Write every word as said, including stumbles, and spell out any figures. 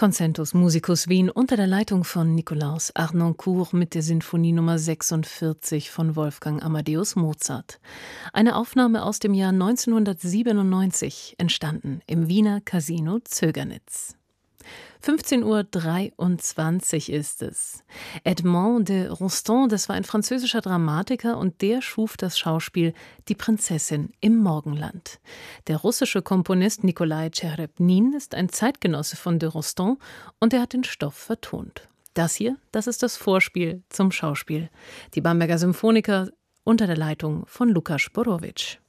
Concentus Musicus Wien unter der Leitung von Nikolaus Harnoncourt mit der Sinfonie Nummer sechsundvierzig von Wolfgang Amadeus Mozart. Eine Aufnahme aus dem Jahr neunzehnhundertsiebenundneunzig, entstanden im Wiener Casino Zögernitz. fünfzehn Uhr dreiundzwanzig ist es. Edmond de Rostand, das war ein französischer Dramatiker und der schuf das Schauspiel Die Prinzessin im Morgenland. Der russische Komponist Nikolai Tscherebnin ist ein Zeitgenosse von de Rostand und er hat den Stoff vertont. Das hier, das ist das Vorspiel zum Schauspiel. Die Bamberger Symphoniker unter der Leitung von Lukas Borowitsch.